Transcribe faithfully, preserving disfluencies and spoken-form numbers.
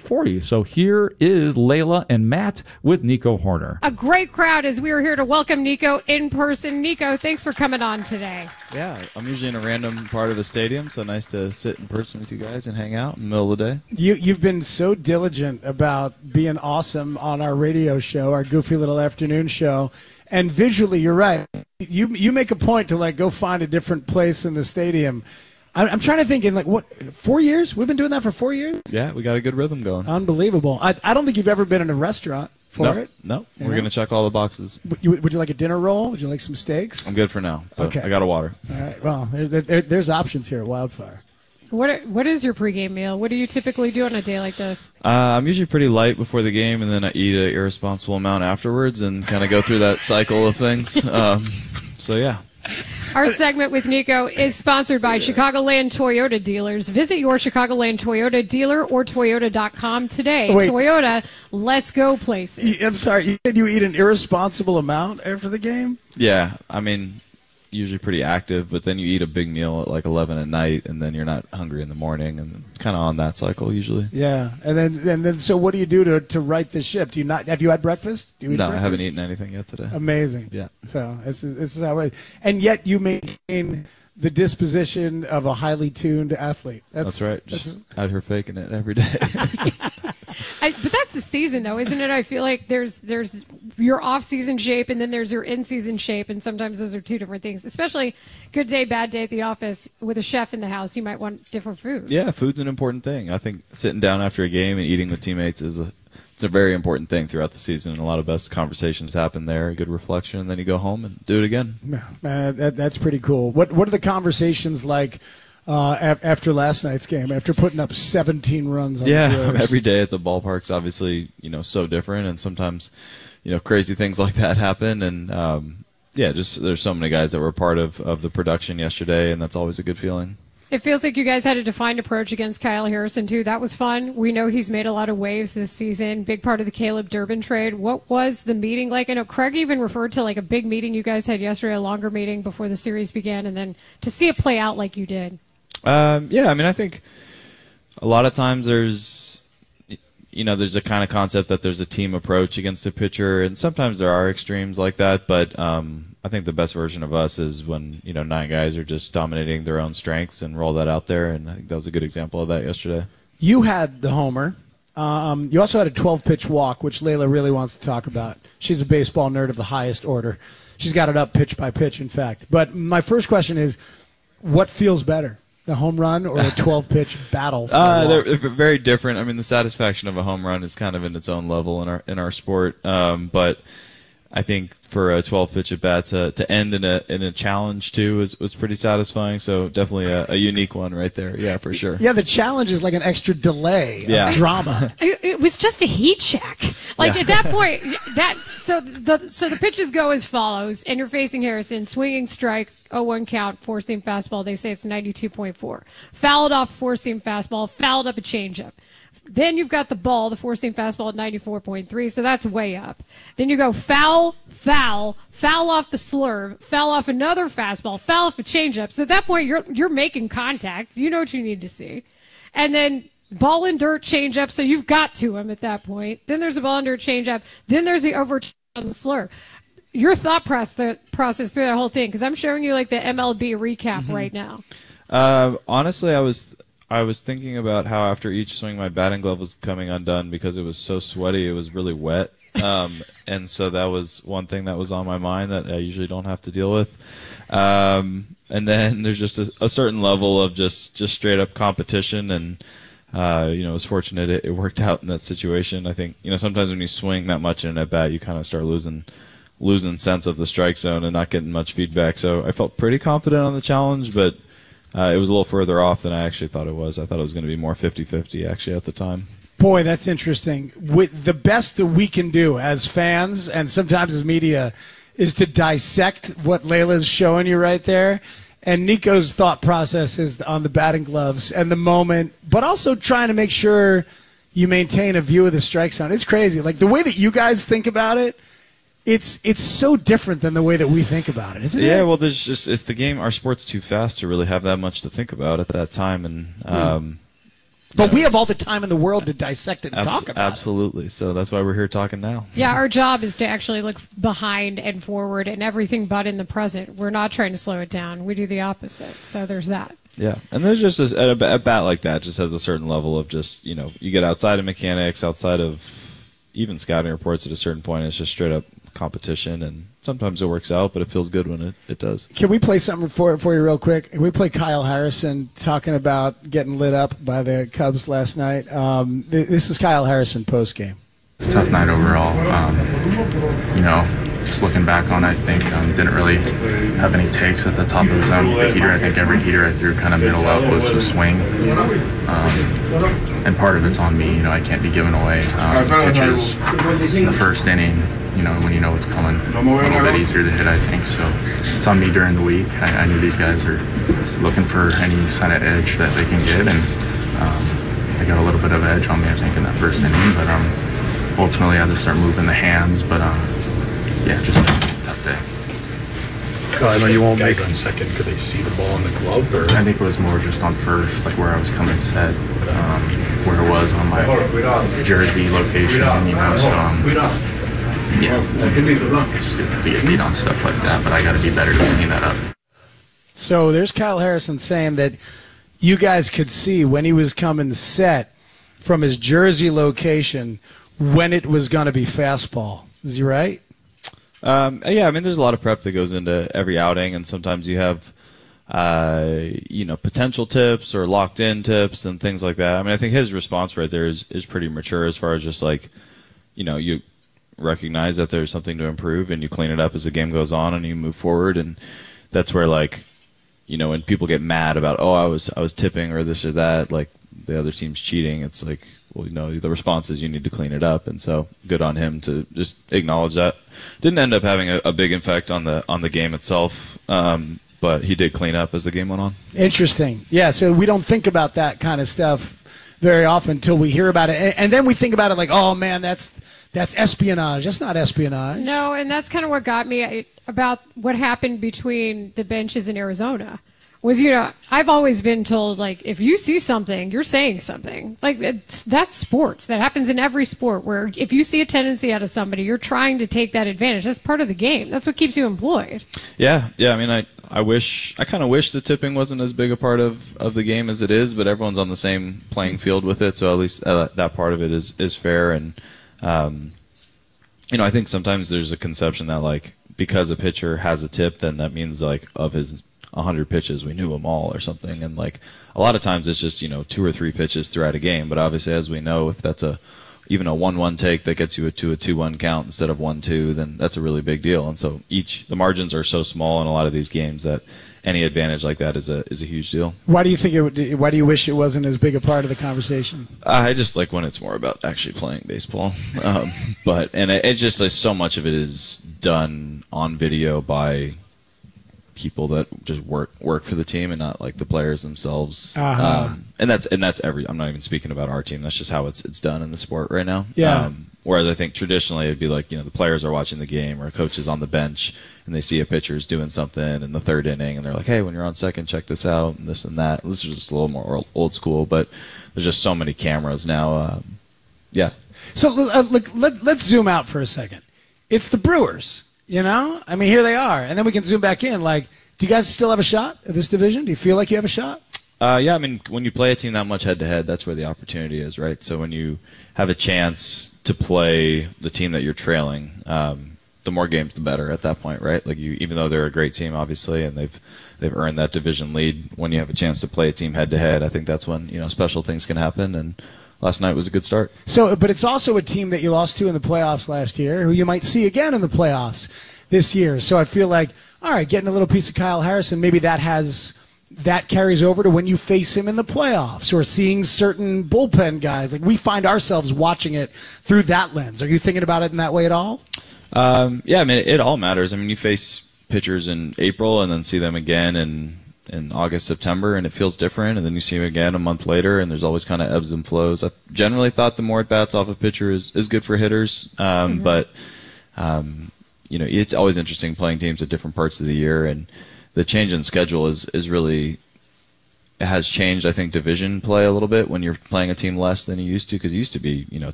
for you. So here is Layla and Matt with Nico Horner. A great crowd as we were here to welcome Nico in person. Nico, thanks for coming on today. Yeah, I'm usually in a random part of a stadium, so nice to sit in person with you guys and hang out in the middle of the day. You, you've been so diligent about being awesome on our radio show, our goofy little afternoon show. And visually, you're right. You you make a point to, like, go find a different place in the stadium. I'm, I'm trying to think, in, like, what, four years? We've been doing that for four years? Yeah, we got a good rhythm going. Unbelievable. I, I don't think you've ever been in a restaurant for no, it. No, yeah. We're going to check all the boxes. Would you, would you like a dinner roll? Would you like some steaks? I'm good for now. Okay. I got a water. All right. Well, there's, there, there's options here at Wildfire. What are, what is your pregame meal? What do you typically do on a day like this? Uh, I'm usually pretty light before the game, and then I eat an irresponsible amount afterwards and kind of go through that cycle of things. Um, so, yeah. Our segment with Nico is sponsored by Chicagoland Toyota dealers. Visit your Chicagoland Toyota dealer or Toyota dot com today. Wait. Toyota, let's go places. I'm sorry. You said you eat an irresponsible amount after the game? Yeah, I mean, usually pretty active, but then you eat a big meal at like eleven at night, and then you're not hungry in the morning, and kind of on that cycle usually. Yeah, and then and then so what do you do to to right the ship? Do you not have you had breakfast? Do you eat no, breakfast? I haven't eaten anything yet today. Amazing. Yeah. So this is this is how it. And yet you maintain the disposition of a highly tuned athlete. That's, That's right. Just that's, out here faking it every day. I, but that's the season, though, isn't it? I feel like there's there's your off-season shape, and then there's your in-season shape, and sometimes those are two different things. Especially good day, bad day at the office with a chef in the house, you might want different food. Yeah, food's an important thing. I think sitting down after a game and eating with teammates is a it's a very important thing throughout the season, and a lot of best conversations happen there. A good reflection, and then you go home and do it again. uh, that, that's pretty cool. What what are the conversations like? Uh, after last night's game, after putting up seventeen runs on yeah, the Brewers. Every day at the ballpark's obviously, you know, so different, and sometimes, you know, crazy things like that happen. And um, yeah, just there's so many guys that were part of, of the production yesterday, and that's always a good feeling. It feels like you guys had a defined approach against Kyle Harrison, too. That was fun. We know he's made a lot of waves this season, big part of the Caleb Durbin trade. What was the meeting like? I know Craig even referred to like a big meeting you guys had yesterday, a longer meeting before the series began, and then to see it play out like you did. Um, yeah, I mean, I think a lot of times there's, you know, there's a kind of concept that there's a team approach against a pitcher, and sometimes there are extremes like that, but um, I think the best version of us is when, you know, nine guys are just dominating their own strengths and roll that out there, and I think that was a good example of that yesterday. You had the homer. Um, you also had a twelve-pitch walk, which Layla really wants to talk about. She's a baseball nerd of the highest order. She's got it up pitch by pitch, in fact. But my first question is, what feels better? The home run or a twelve-pitch battle? For uh, the they're very different. I mean, the satisfaction of a home run is kind of in its own level in our in our sport. Um, but I think for a twelve-pitch at bat to, to end in a in a challenge too was was pretty satisfying. So definitely a, a unique one right there. Yeah, for sure. Yeah, the challenge is like an extra delay yeah. of drama. It, it was just a heat check. Like Yeah. at that point, that so the so the pitches go as follows, and you're facing Harrison, swinging strike, oh one count, four-seam fastball. They say it's ninety-two point four. Fouled off four-seam fastball, fouled up a changeup. Then you've got the ball, the four-seam fastball at ninety-four point three, so that's way up. Then you go foul, foul, foul off the slurve, foul off another fastball, foul off a changeup. So at that point, you're you're making contact. You know what you need to see. And then ball and dirt changeup, so you've got to him at that point. Then there's a ball and dirt changeup. Then there's the over on the slurve. Your thought process, process through that whole thing, because I'm showing you like the M L B recap mm-hmm. right now. Uh, honestly, I was I was thinking about how after each swing my batting glove was coming undone because it was so sweaty, it was really wet. Um, and so that was one thing that was on my mind that I usually don't have to deal with. Um, and then there's just a, a certain level of just, just straight up competition, and uh, you know, I was fortunate it, it worked out in that situation. I think, you know, sometimes when you swing that much in an at bat, you kind of start losing losing sense of the strike zone and not getting much feedback. So I felt pretty confident on the challenge, but uh, it was a little further off than I actually thought it was. I thought it was going to be more fifty-fifty actually at the time. Boy, that's interesting. With the best that we can do as fans and sometimes as media is to dissect what Layla's showing you right there. And Nico's thought process is on the batting gloves and the moment, but also trying to make sure you maintain a view of the strike zone. It's crazy. Like the way that you guys think about it, It's it's so different than the way that we think about it, isn't yeah, it? Yeah, well, there's just it's the game. Our sport's too fast to really have that much to think about at that time, and um, But we have all the time in the world to dissect it and Abs- talk about absolutely. So that's why we're here talking now. Yeah, our job is to actually look behind and forward and everything but in the present. We're not trying to slow it down. We do the opposite. So there's that. Yeah, and there's just a, a, a bat like that just has a certain level of just, you know, you get outside of mechanics, outside of even scouting reports at a certain point, it's just straight up competition, and sometimes it works out, but it feels good when it, it does. Can we play something for for you real quick? Can we play Kyle Harrison talking about getting lit up by the Cubs last night? Um, th- this is Kyle Harrison post-game. Tough night overall. Um, you know, just looking back on it, I think um, didn't really have any takes at the top of the zone. The heater, I think every heater I threw kind of middle up was a swing. Um, and part of it's on me. You know, I can't be giving away um, pitches in the first inning. You know, when you know it's coming, a little bit easier to hit, I think. So it's on me during the week. I, I knew these guys are looking for any kind of edge that they can get, and um, they got a little bit of edge on me, I think, in that first inning. But um, ultimately, I had to start moving the hands. But um, yeah, just a tough day. I know you won't make on second. Could they see the ball in the glove? Or? I think it was more just on first, like where I was coming set, um, where it was on my jersey location, you know. So um, yeah, just to get beat on stuff like that, but I got to be better to clean that up. So there's Kyle Harrison saying that you guys could see when he was coming set from his jersey location when it was going to be fastball. Is he right? Um, yeah, I mean, there's a lot of prep that goes into every outing, and sometimes you have, uh, you know, potential tips or locked-in tips and things like that. I mean, I think his response right there is, is pretty mature as far as just like, you know, you recognize that there's something to improve and you clean it up as the game goes on and you move forward. And that's where, like, you know, when people get mad about, oh, I was I was tipping or this or that, like the other team's cheating, it's like, well, you know, the response is you need to clean it up. And so good on him to just acknowledge that. Didn't end up having a, a big effect on the on the game itself, um, but he did clean up as the game went on. Interesting. Yeah, so we don't think about that kind of stuff very often until we hear about it. And, and then we think about it like, oh, man, that's that's espionage. That's not espionage. No, and that's kind of what got me about what happened between the benches in Arizona. Was, you know, I've always been told, like, if you see something, you're saying something. Like, it's, that's sports. That happens in every sport where if you see a tendency out of somebody, you're trying to take that advantage. That's part of the game. That's what keeps you employed. Yeah, yeah. I mean, I, I wish, I kind of wish the tipping wasn't as big a part of, of the game as it is, but everyone's on the same playing field with it, so at least uh, that part of it is, is fair. And, um, you know, I think sometimes there's a conception that, like, because a pitcher has a tip, then that means, like, of his one hundred pitches, we knew them all or something. And, like, a lot of times it's just, you know, two or three pitches throughout a game. But obviously, as we know, if that's a even a one one take that gets you to a two one count instead of one two, then that's a really big deal. And so each the margins are so small in a lot of these games that any advantage like that is a is a huge deal. Why do you think it would, why do you wish it wasn't as big a part of the conversation? I just like when it's more about actually playing baseball. Um, but and it, it's just like so much of it is done on video by people that just work work for the team and not like the players themselves. Uh-huh. Um, and that's and that's every. I'm not even speaking about our team. That's just how it's it's done in the sport right now. Yeah. Um, whereas I think traditionally it'd be like, you know, the players are watching the game or a coach is on the bench and they see a pitcher's doing something in the third inning and they're like, hey, when you're on second, check this out and this and that. This is just a little more old school, but there's just so many cameras now. Um, yeah. So uh, look, let, let's zoom out for a second. It's the Brewers, you know? I mean, here they are. And then we can zoom back in. Like, do you guys still have a shot at this division? Do you feel like you have a shot? Uh, yeah, I mean, when you play a team that much head-to-head, that's where the opportunity is, right? So when you have a chance to play the team that you're trailing, um, the more games, the better at that point, right? Like, you, even though they're a great team, obviously, and they've they've earned that division lead, when you have a chance to play a team head-to-head, I think that's when, you know, special things can happen, and last night was a good start. So, but it's also a team that you lost to in the playoffs last year, who you might see again in the playoffs this year. So I feel like, all right, getting a little piece of Kyle Harrison, maybe that has that carries over to when you face him in the playoffs or seeing certain bullpen guys. Like, we find ourselves watching it through that lens. Are you thinking about it in that way at all? Um, yeah, I mean, it, it all matters. I mean, you face pitchers in April and then see them again in, in August, September, and it feels different. And then you see them again a month later, and there's always kind of ebbs and flows. I've generally thought the more at-bats off a pitcher is, is good for hitters, um, mm-hmm. but um, you know, it's always interesting playing teams at different parts of the year, and the change in schedule is, is really has changed, I think, division play a little bit when you're playing a team less than you used to, because it used to be, you know,